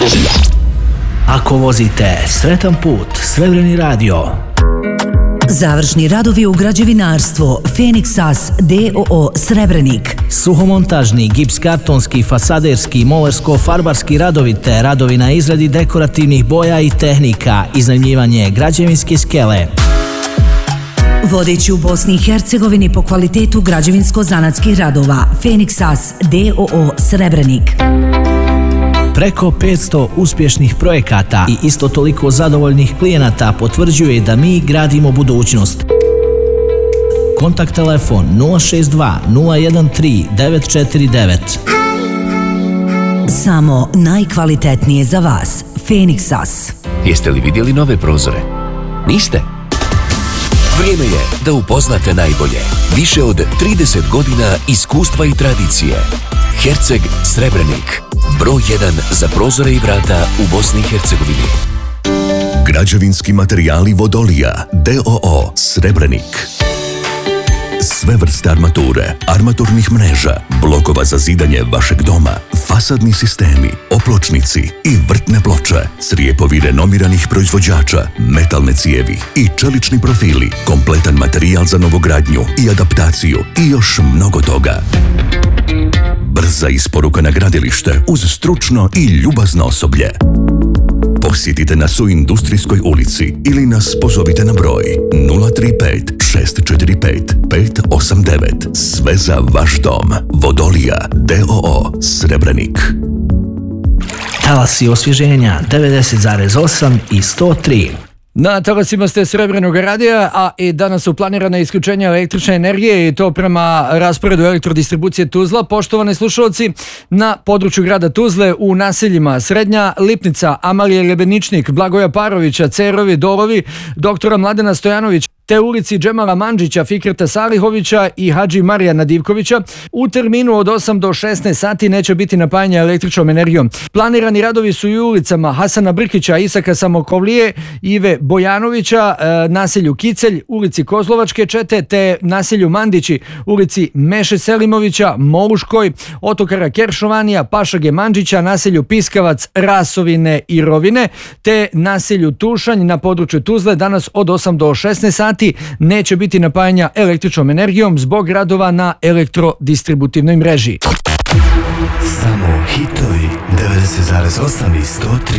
Ako vozite, sretan put, Srebreni radio. Završni radovi u građevinarstvu Feniksas d.o.o. Srebrenik. Suhomontažni, gipskartonski, fasaderski, molersko-farbarski radovi te radovi na izradi dekorativnih boja i tehnika, iznajmljivanje građevinske skele. Vodeći u Bosni i Hercegovini po kvalitetu građevinsko-zanatskih radova Feniksas d.o.o. Srebrenik. Preko 500 uspješnih projekata i isto toliko zadovoljnih klijenata potvrđuje da mi gradimo budućnost. Kontakt telefon 062 013 949. Samo najkvalitetnije za vas. Feniksas. Jeste li vidjeli nove prozore? Niste? Vrijeme je da upoznate najbolje. Više od 30 godina iskustva i tradicije. Herceg Srebrenik. Broj 1 za prozore i vrata u Bosni i Hercegovini. Građevinski materijali Vodolija d.o.o. Srebrenik. Sve vrste armature, armaturnih mreža, blokova za zidanje vašeg doma, fasadni sistemi, opločnici i vrtne ploče, crijepovi renomiranih proizvođača, metalne cijevi i čelični profili, kompletan materijal za novogradnju i adaptaciju i još mnogo toga. Brza isporuka na gradilište uz stručno i ljubazno osoblje. Posjetite nas u Industrijskoj ulici ili nas pozovite na broj 035 645 589. Sve za vaš dom. Vodolija d.o.o. Srebrenik. Talasi osvježenja 90,8 i 103. Na talasima ste Srebrenog radija, a i danas su planirana isključenja električne energije i to prema rasporedu elektrodistribucije Tuzla. Poštovani slušalci, na području grada Tuzle u naseljima Srednja Lipnica, Amalije Lebeničnik, Blagoja Parovića, Cerovi, Dolovi, doktora Mladena Stojanovića, te ulici Džemala Mandžića, Fikreta Salihovića i Hadži Marijana Divkovića u terminu od 8 do 16 sati neće biti napajanja električnom energijom. Planirani radovi su i u ulicama Hasana Brkića, Isaka Samokovlije, Ive Bojanovića, naselju Kicelj, ulici Kozlovačke čete, te naselju Mandići, ulici Meše Selimovića, Moluškoj, Otokara Keršovanija, Pašage Mandžića, naselju Piskavac, Rasovine i Rovine, te naselju Tušanj na području Tuzle danas od 8 do 16 sati neće biti napajanja električnom energijom zbog radova na elektrodistributivnoj mreži. Samo hitovi 90,8 i 103.